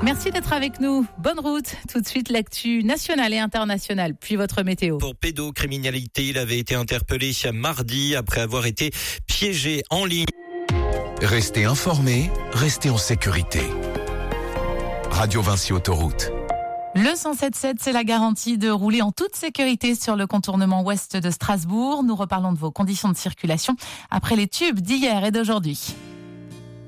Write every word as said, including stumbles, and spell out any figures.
Merci d'être avec nous. Bonne route. Tout de suite, l'actu nationale et internationale, puis votre météo. Pour pédocriminalité, il avait été interpellé mardi après avoir été piégé en ligne. Restez informés, restez en sécurité. Radio Vinci Autoroute. Le cent sept sept, c'est la garantie de rouler en toute sécurité sur le contournement ouest de Strasbourg. Nous reparlons de vos conditions de circulation après les tubes d'hier et d'aujourd'hui.